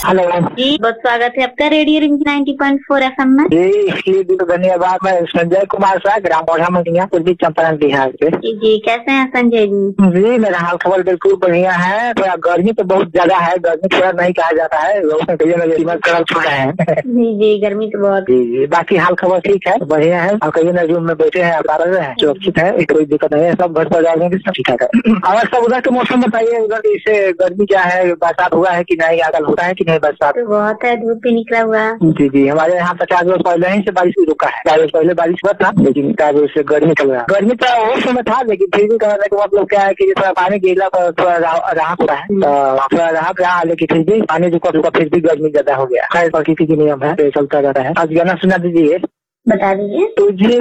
Hello जी, बहुत स्वागत है आपका रेडियो रिंग 90.4 FM में। जी, इसलिए भी तो धन्यवाद। मैं संजय कुमार शाह, ग्राम पौधा मंडिया, पूर्वी चंपारण बिहार से। जी, कैसे हैं संजय जी? जी, मेरा हाल खबर बिल्कुल बढ़िया है। थोड़ा गर्मी तो बहुत ज्यादा है, गर्मी थोड़ा नहीं कहा जाता है, थोड़ा है। जी, गर्मी तो बहुत। जी, बाकी हाल खबर ठीक है, बढ़िया है। और कहीं ना रूम में बैठे हैं, आप आ रहे हैं, सुरक्षित है, कोई दिक्कत नहीं है, सब घर पर जाएंगे, सब ठीक है। और सब उधर के मौसम बताइए, उधर इससे गर्मी क्या है, बरसात हुआ है कि नहीं, आगल होता है कि नहीं बरसात? तो बहुत है, धूप भी निकला हुआ है। जी, हमारे यहाँ 50 रोज पहले ही से बारिश भी रुका है। 4 रोज पहले बारिश हुआ था, लेकिन 4 रोज से गर्मी चल रहा है। गर्मी तो वो समय था, लेकिन फिर भी कहने का मतलब क्या है कि थोड़ा पानी गिरला पर थोड़ा राहत हुआ है, थोड़ा राहत रहा, लेकिन फिर भी पानी रुका फिर भी गर्मी ज्यादा हो गया। खैर प्रकृति के नियम है, चलता रहता है। आज गाना सुना दीजिए। बता दीजिए। तुझे